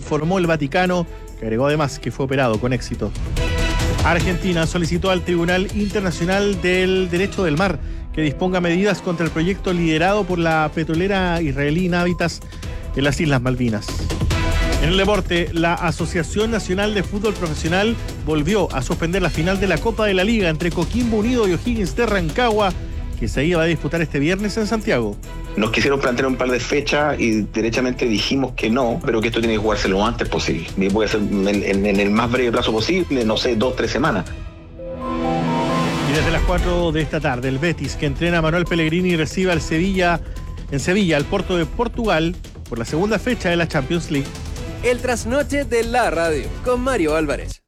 informó el Vaticano, que agregó además que fue operado con éxito. Argentina solicitó al Tribunal Internacional del Derecho del Mar que disponga medidas contra el proyecto liderado por la petrolera israelí Navitas en las Islas Malvinas. En el deporte, la Asociación Nacional de Fútbol Profesional volvió a suspender la final de la Copa de la Liga entre Coquimbo Unido y O'Higgins de Rancagua, que se iba a disputar este viernes en Santiago. Nos quisieron plantear un par de fechas y derechamente dijimos que no, pero que esto tiene que jugarse lo antes posible. Puede ser en el más breve plazo posible, no sé, 2-3 semanas. Y desde las 4 de esta tarde, el Betis, que entrena a Manuel Pellegrini, recibe al Sevilla, al Porto de Portugal, por la segunda fecha de la Champions League. El trasnoche de la radio, con Mario Álvarez.